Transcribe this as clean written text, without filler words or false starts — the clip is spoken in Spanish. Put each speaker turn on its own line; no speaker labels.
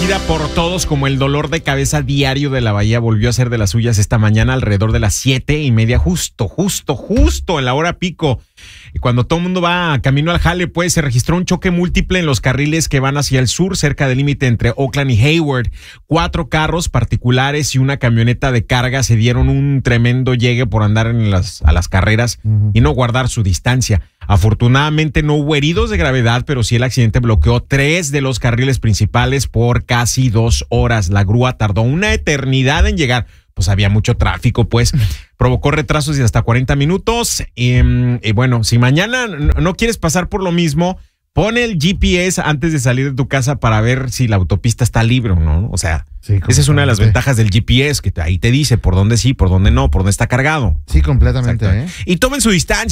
conocida por todos como el dolor de cabeza diario de la Bahía, volvió a ser de las suyas esta mañana alrededor de las 7:30, justo en la hora pico. Y cuando todo el mundo va camino al jale, pues se registró un choque múltiple en los carriles que van hacia el sur, cerca del límite entre Oakland y Hayward. 4 carros particulares y una camioneta de carga se dieron un tremendo llegue por andar a las carreras y no guardar su distancia. Afortunadamente no hubo heridos de gravedad, pero sí el accidente bloqueó 3 de los carriles principales por casi 2 horas. La grúa tardó una eternidad en llegar. Pues había mucho tráfico, pues provocó retrasos de hasta 40 minutos. Y bueno, si mañana no quieres pasar por lo mismo, pon el GPS antes de salir de tu casa para ver si la autopista está libre o no. O sea, sí, esa es una de las ventajas del GPS, que ahí te dice por dónde sí, por dónde no, por dónde está cargado.
Sí, completamente.
Y tomen su distancia.